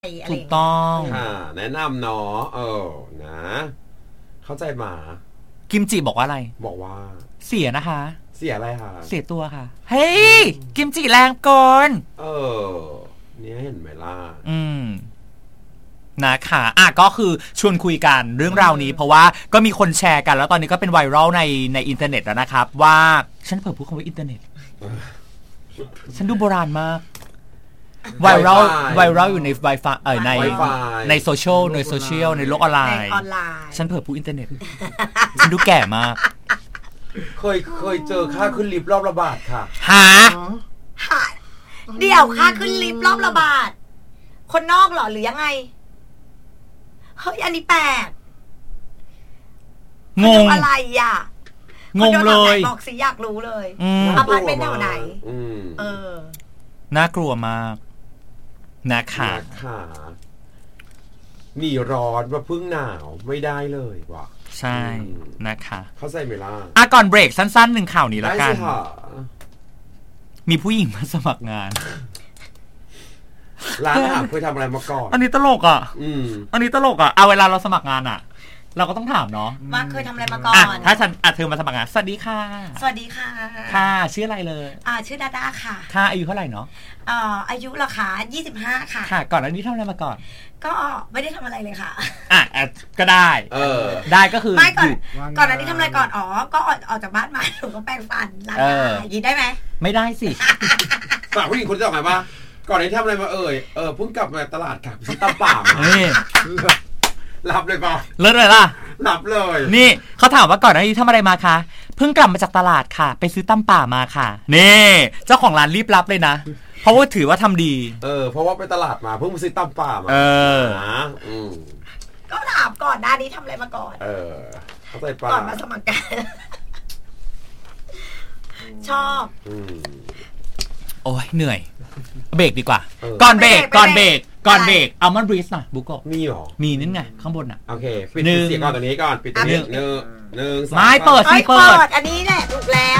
ถูกต้องแนะนำเนาะนะเข้าใจมากิมจิบอกว่าอะไรบอกว่าเสียนะคะเสียอะไรคะเสียตัวค่ะเฮ้ยกิมจิแรงเกินเนี่ยเห็นไหมล่ะนะคะก็คือชวนคุยกันเรื่องราวนี้เพราะว่าก็มีคนแชร์กันแล้วตอนนี้ก็เป็นไวรัลในอินเทอร์เน็ตแล้วนะครับว่าฉันเผลอพูดคำว่าอินเทอร์เน็ตฉันดูโบราณมากไวรัลอยู่ใน Wi-Fi ในโซเชียลในโลกออนไลน์ฉันเผลอพูดอินเทอร์เน็ตฉันดูแก่มากเคยเจอค่าขึ้นลิฟต์รอบระบาดค่ะหาเดี๋ยวค่าขึ้นลิฟต์รอบระบาดคนนอกเหรอหรือยังไงเฮ้ยอันนี้แปลกงงอะไรอ่ะงงเลยบอกสิอยากรู้เลยอพาร์ตเมนต์แถวไหนน่ากลัวมากนะคะหนีร้อนว่าพึ่งหนาวไม่ได้เลยว่ะใช่นะคะเข้าใจไหมล่ะก่อนเบรกสั้นๆหนึ่งข่าวนี้ละกันมีผู้หญิงมาสมัครงานร้านอาหารเคยทำอะไรมาก่อนอันนี้ตลกอ่ะอันนี้ตลกอ่ะเวลาเราสมัครงานอ่ะเราก็ต้องถามเนาะว่าเคยทำอะไรมาก่อนถ้าฉันเธอมาสมัครงานสวัสดีค่ะสวัสดีค่ะค่ะชื่ออะไรเลยชื่อดาด้าค่ะค่ะอายุเท่าไหร่เนาะอายุเหรอคะ25ค่ะค่ะก่อนอันนี้ทำอะไรมาก่อนก็ไม่ได้ทำอะไรเลยค่ะก็ได้ได้ก็คือไม่ก่อนอันนี้ทำอะไรก่อนก็ออกจากบ้านมาหนูก็แปรงฟันล้างหน้ายินได้ไหมไม่ได้สิฝากผู้หญิงคนจะบอกไงว่าก่อนอันนี้ทำอะไรมาเพิ่งกลับมาตลาดค่ะซื้อตำป่านี่รับเลยป่ะเลิศเลยล่ะรับเลยนี่เขาถามว่าก่อนหน้านี้ทำอะไรมาคะเพิ่งกลับมาจากตลาดค่ะไปซื้อตำป่ามาค่ะนี่เจ้าของร้านรีบรับเลยนะเพราะว่าถือว่าทำดีเพราะว่าไปตลาดมาเพิ่งมาซื้อตำป่ามาก็ถามก่อนหน้านี้ทำอะไรมาก่อนเข้าใจป่ะก่อนมาสมัครงานชอบโอ้ยเหนื่อยเบรกดีกว่าก่อนเบรกอัลมอนด์บรีสน่ะบุโกมีหรอมีนั่นไงข้างบนน่ะโอเคปิดเสียงก่อนตรงนี้ก่อนปิดตรงนี้1 2 ไม่เปิดอันนี้แหละถูกแล้ว